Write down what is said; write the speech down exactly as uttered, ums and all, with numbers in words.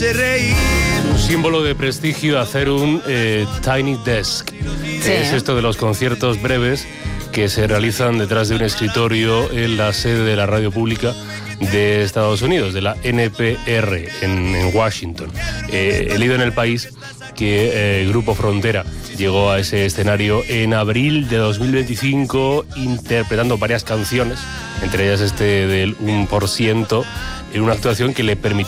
hace reír. Un símbolo de prestigio hacer un eh, Tiny Desk. Sí. Es esto de los conciertos breves que se realizan detrás de un escritorio en la sede de la radio pública de Estados Unidos, de la N P R, en, en Washington. Eh, he leído en El País que eh, Grupo Frontera llegó a ese escenario en abril de dos mil veinticinco interpretando varias canciones, entre ellas este del uno por ciento, en una actuación que le permitió